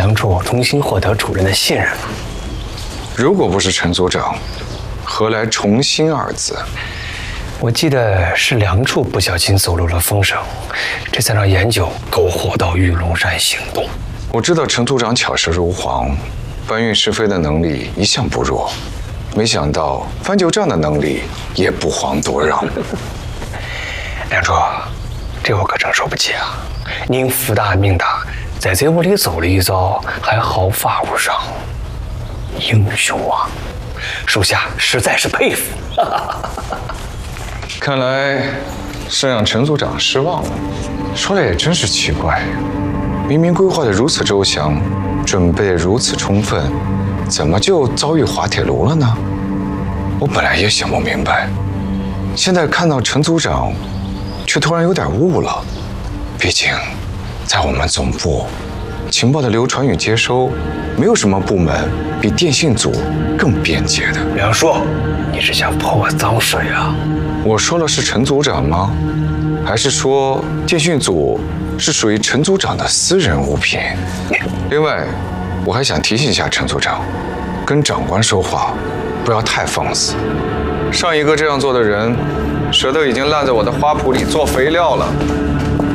梁处重新获得主人的信任了。 如果不是陈组长，何来重新二字？ 我记得是梁处不小心走漏了风声，这才让颜九勾获到玉龙山行动。 我知道陈组长巧舌如簧，搬运是非的能力一向不弱，没想到翻旧账的能力也不遑多让。 梁处，这我可承受不起啊！您福大命大，在这屋里走了一遭，还毫发无伤，英雄啊！属下实在是佩服。 看来是让陈组长失望了。说来也真是奇怪，明明规划得如此周详，准备如此充分，怎么就遭遇滑铁卢了呢？我本来也想不明白，现在看到陈组长，却突然有点悟了。毕竟，在我们总部，情报的流传与接收，没有什么部门比电信组更便捷的。 梁叔，你是想泼我脏水啊？ 我说的是陈组长吗？还是说电讯组是属于陈组长的私人物品？另外，我还想提醒一下陈组长，跟长官说话不要太放肆。上一个这样做的人，舌头已经烂在我的花圃里做肥料了。